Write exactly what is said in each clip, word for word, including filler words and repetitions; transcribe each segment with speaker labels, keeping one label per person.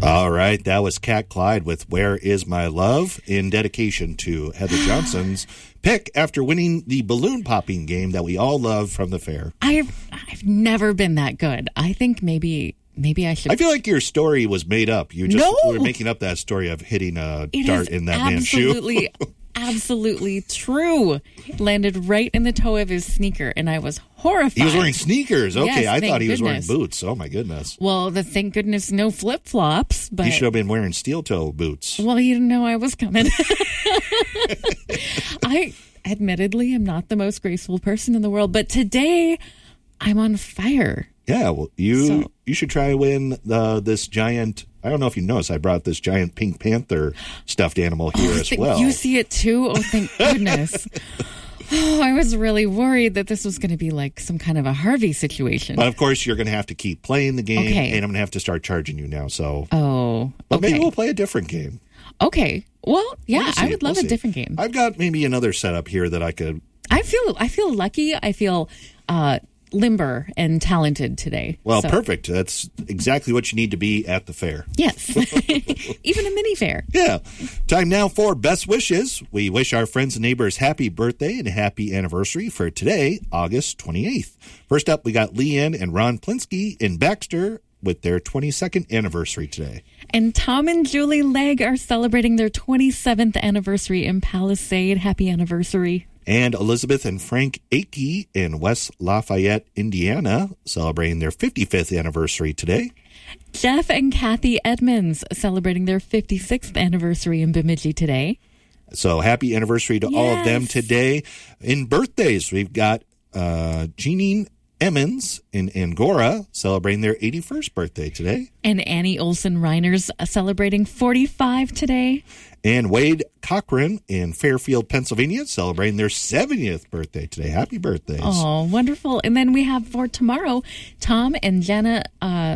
Speaker 1: All right, that was Cat Clyde with Where Is My Love in dedication to Heather Johnson's pick after winning the balloon popping game that we all love from the fair.
Speaker 2: I've I've never been that good. I think maybe maybe I should.
Speaker 1: I feel like your story was made up. You just
Speaker 2: No.
Speaker 1: were making up that story of hitting a
Speaker 2: It
Speaker 1: dart
Speaker 2: is
Speaker 1: in that man's shoe.
Speaker 2: absolutely, absolutely true. It landed right in the toe of his sneaker, and I was horrified.
Speaker 1: He was wearing sneakers. Okay,
Speaker 2: Yes,
Speaker 1: I
Speaker 2: thank
Speaker 1: thought he was wearing
Speaker 2: goodness.
Speaker 1: boots. Oh, my goodness.
Speaker 2: Well, the thank goodness no flip flops, but
Speaker 1: He should have been wearing steel toe boots.
Speaker 2: well, he didn't know I was coming. I admittedly am not the most graceful person in the world, but today I'm on fire.
Speaker 1: Yeah, well, you
Speaker 2: So-
Speaker 1: you should try to win uh, this giant. I don't know if you noticed, I brought this giant Pink Panther stuffed animal here
Speaker 2: Oh,
Speaker 1: as
Speaker 2: th-
Speaker 1: well.
Speaker 2: You see it too? Oh, thank goodness. Oh, I was really worried that this was going to be like some kind of a Harvey situation.
Speaker 1: But of course, you're going to have to keep playing the game,
Speaker 2: Okay.
Speaker 1: and I'm going to have to start charging you now. So,
Speaker 2: Oh,
Speaker 1: but
Speaker 2: okay.
Speaker 1: maybe we'll play a different game.
Speaker 2: Okay. Well, yeah,
Speaker 1: We'll see.
Speaker 2: I would love
Speaker 1: We'll
Speaker 2: a
Speaker 1: see.
Speaker 2: different game.
Speaker 1: I've got maybe another setup here that I could.
Speaker 2: I feel I feel lucky. I feel uh, limber and talented today.
Speaker 1: Well,
Speaker 2: So,
Speaker 1: perfect. That's exactly what you need to be at the fair.
Speaker 2: Yes. Even a mini fair.
Speaker 1: Yeah. Time now for Best Wishes. We wish our friends and neighbors happy birthday and happy anniversary for today, August twenty-eighth. First up, we got Leanne and Ron Plinsky in Baxter with their twenty-second anniversary today.
Speaker 2: And Tom and Julie Legg are celebrating their twenty-seventh anniversary in Palisade. Happy anniversary.
Speaker 1: And Elizabeth and Frank Akey in West Lafayette, Indiana, celebrating their fifty-fifth anniversary today.
Speaker 2: Jeff and Kathy Edmonds celebrating their fifty-sixth anniversary in Bemidji today.
Speaker 1: So happy anniversary to all of them
Speaker 2: Yes.
Speaker 1: today. In birthdays, we've got uh, Jeanine Emmons in Angora celebrating their eighty-first birthday today.
Speaker 2: And Annie Olson Reiners celebrating forty-five today.
Speaker 1: And Wade Cochran in Fairfield, Pennsylvania, celebrating their seventieth birthday today. Happy birthdays.
Speaker 2: Oh, wonderful. And then we have for tomorrow, Tom and Jenna, uh,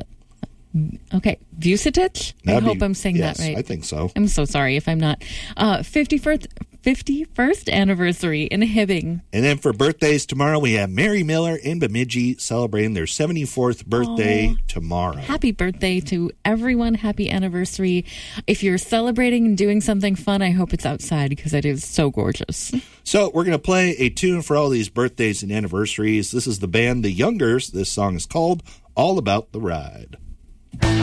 Speaker 2: okay, Vucetich? I
Speaker 1: That'd
Speaker 2: hope
Speaker 1: be-
Speaker 2: I'm saying
Speaker 1: yes,
Speaker 2: that right.
Speaker 1: I think so.
Speaker 2: I'm so sorry if I'm not. Uh, fifty-first, fifty-first anniversary in Hibbing.
Speaker 1: And then for birthdays tomorrow, we have Mary Miller in Bemidji celebrating their seventy-fourth birthday
Speaker 2: Aw.
Speaker 1: tomorrow.
Speaker 2: Happy birthday to everyone. Happy anniversary. If you're celebrating and doing something fun, I hope it's outside because it is so gorgeous.
Speaker 1: So we're going to play a tune for all these birthdays and anniversaries. This is the band The Youngers. This song is called All About the Ride.